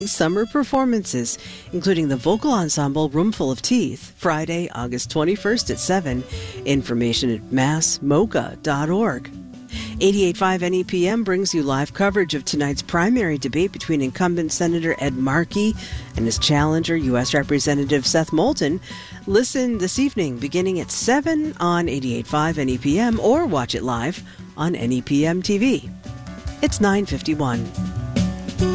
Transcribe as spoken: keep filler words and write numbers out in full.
Summer performances, including the vocal ensemble Roomful of Teeth, Friday, August twenty-first at seven. Information at mass mocha dot org. eighty-eight point five N E P M brings you live coverage of tonight's primary debate between incumbent Senator Ed Markey and his challenger, U S Representative Seth Moulton. Listen this evening beginning at seven on eighty-eight point five N E P M or watch it live on N E P M T V. It's nine fifty-one.